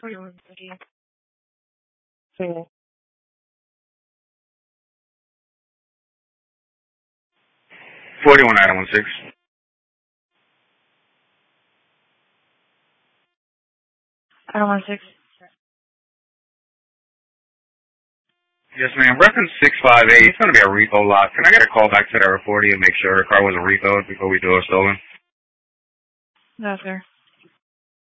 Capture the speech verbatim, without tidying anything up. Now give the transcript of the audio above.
Sí. forty-one item one six. Item one six. Yes, ma'am. Reference six five eight. It's going to be a repo lot. Can I get a call back to that reporting and make sure the car wasn't repoed before we do a stolen? No, sir.